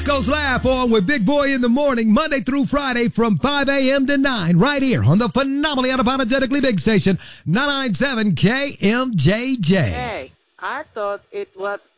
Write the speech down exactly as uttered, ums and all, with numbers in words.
Coast Laugh on with Big Boy in the morning, Monday through Friday from five a.m. to nine, right here on the phenomenally unapologetically big station, nine ninety-seven K M J J. Hey, I thought it was